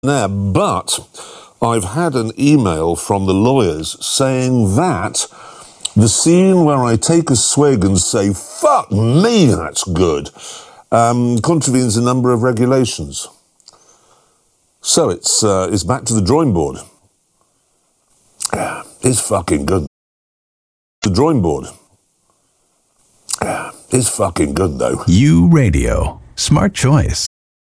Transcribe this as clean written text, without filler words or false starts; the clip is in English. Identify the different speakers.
Speaker 1: there, but I've had an email from the lawyers saying that the scene where I take a swig and say, fuck me, that's good, contravenes a number of regulations. So it's back to the drawing board. It's fucking good. The drawing board. It's fucking good, though.
Speaker 2: U Radio. Smart choice.